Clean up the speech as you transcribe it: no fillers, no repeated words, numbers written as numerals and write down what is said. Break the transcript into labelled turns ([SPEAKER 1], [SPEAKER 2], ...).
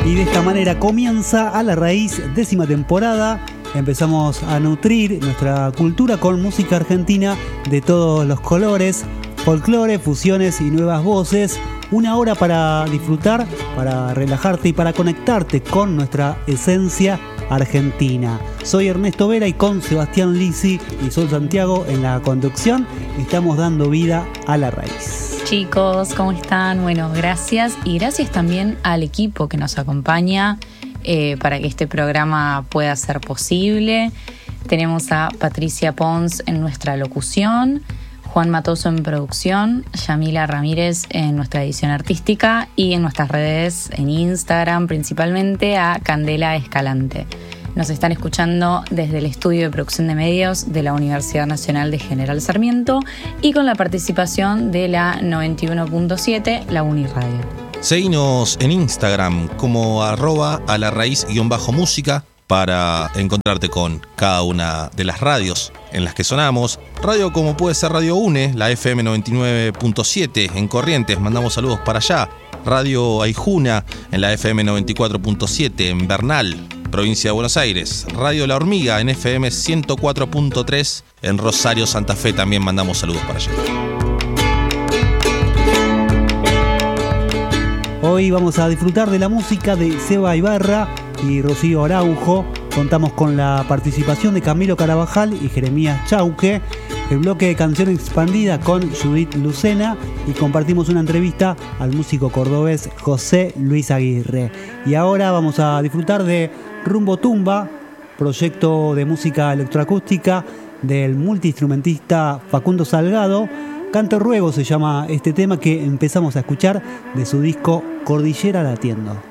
[SPEAKER 1] Y de esta manera comienza A la Raíz, 10ª temporada. Empezamos a nutrir nuestra cultura con música argentina de todos los colores, folclore, fusiones y nuevas voces. Una hora para disfrutar, para relajarte y para conectarte con nuestra esencia argentina. Soy Ernesto Vera y con Sebastián Lisi y Sol Santiago en la conducción estamos dando vida a la raíz.
[SPEAKER 2] Chicos, ¿cómo están? Bueno, gracias y gracias también al equipo que nos acompaña para que este programa pueda ser posible. Tenemos a Patricia Pons en nuestra locución, Juan Matoso en producción, Yamila Ramírez en nuestra edición artística y en nuestras redes, en Instagram principalmente, a Candela Escalante. Nos están escuchando desde el estudio de producción de medios de la Universidad Nacional de General Sarmiento y con la participación de la 91.7, la Uniradio.
[SPEAKER 3] Seguinos en Instagram como @alarraiz_música para encontrarte con cada una de las radios en las que sonamos. Radio como puede ser Radio UNE, la FM 99.7 en Corrientes, mandamos saludos para allá. Radio Aijuna en la FM 94.7 en Bernal, provincia de Buenos Aires. Radio La Hormiga en FM 104.3 en Rosario, Santa Fe, también mandamos saludos para allá.
[SPEAKER 1] Hoy vamos a disfrutar de la música de Seba Ibarra y Rocío Araujo. Contamos con la participación de Camilo Carabajal y Jeremías Chauque. El bloque de canción expandida con Judith Lucena y compartimos una entrevista al músico cordobés José Luis Aguirre. Y ahora vamos a disfrutar de Rumbo Tumba, proyecto de música electroacústica del multiinstrumentista Facundo Salgado. Canto Ruego se llama este tema que empezamos a escuchar de su disco Cordillera Latiendo.